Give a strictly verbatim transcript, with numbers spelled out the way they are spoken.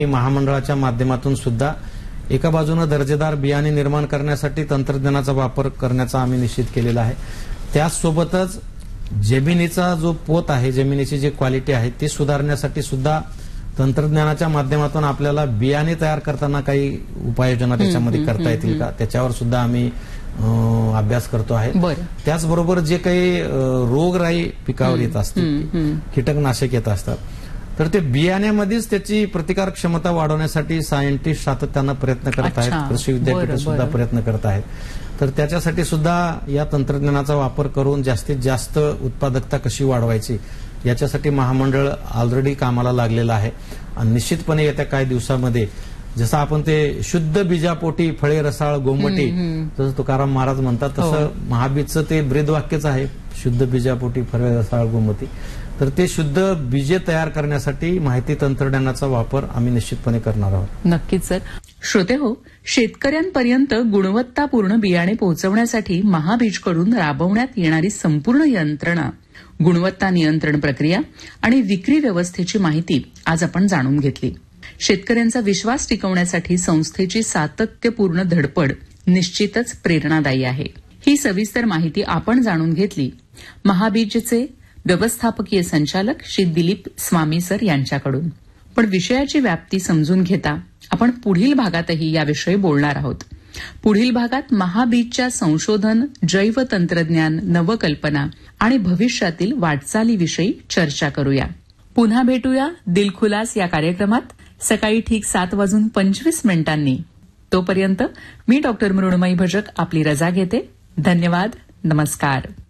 महामंडळाच्या माध्यमातून सुद्धा एका बाजूने दर्जेदार बियाणे निर्माण करण्यासाठी तंत्रज्ञानाचा वापर करण्याचा आम्ही निश्चित केलेला आहे. त्याचसोबतच जमिनीचा जो पोत आहे, जमिनीची जी क्वालिटी आहे ती सुधारण्यासाठी सुद्धा तंत्रज्ञानाच्या माध्यमातून आपल्याला बियाणे तयार करताना काही उपाययोजना त्याच्यामध्ये करता येतील का, त्याच्यावर सुद्धा आम्ही अभ्यास करतो आहे. त्याचबरोबर जे काही रोगराई पिकावर येत असते, कीटकनाशक येत असतात, तर ते बियाण्यामध्येच त्याची प्रतिकार क्षमता वाढवण्यासाठी सायंटिस्ट सातत्यानं प्रयत्न करत आहेत, कृषी विद्यापीठ सुद्धा प्रयत्न करत आहेत. तर त्याच्यासाठी सुद्धा या तंत्रज्ञानाचा वापर करून जास्तीत जास्त उत्पादकता कशी वाढवायची याच्यासाठी महामंडळ ऑलरेडी कामाला लागलेलं आहे. आणि निश्चितपणे येत्या काही दिवसामध्ये जसं आपण ते शुद्ध बीजापोटी फळे रसाळ गोमटी जसं तुकाराम महाराज म्हणतात, तसं महाबीजचं ते ब्रीदवाक्यच आहे, शुद्ध बीजापोटी फळे रसाळ गोमटी. तर ते शुद्ध बीजे तयार करण्यासाठी माहिती तंत्रज्ञानाचा वापर आम्ही निश्चितपणे करणार आहोत. नक्कीच सर. श्रोते हो, शेतकऱ्यांपर्यंत गुणवत्तापूर्ण बियाणे पोहोचवण्यासाठी महाबीजकडून राबवण्यात येणारी संपूर्ण यंत्रणा, गुणवत्ता नियंत्रण प्रक्रिया आणि विक्री व्यवस्थेची माहिती आज आपण जाणून घेतली. शेतकऱ्यांचा विश्वास टिकवण्यासाठी संस्थेची सातत्यपूर्ण धडपड निश्चितच प्रेरणादायी आहे. ही सविस्तर माहिती आपण जाणून घेतली महाबीजचे व्यवस्थापकीय संचालक श्री दिलीप स्वामी सर यांच्याकडून. पण विषयाची व्याप्ती समजून घेता आपण पुढील भागातही याविषयी बोलणार आहोत. पुढील भागात महाबीजच्या संशोधन, जैव तंत्रज्ञान, नवकल्पना आणि भविष्यातील वाटचालीविषयी चर्चा करूया. पुन्हा भेटूया दिलखुलास या कार्यक्रमात सकाळी ठीक सात वाजून पंचवीस मिनिटांनी. तोपर्यंत मी डॉक्टर मृण्मयी भजक आपली रजा घेते. धन्यवाद. नमस्कार.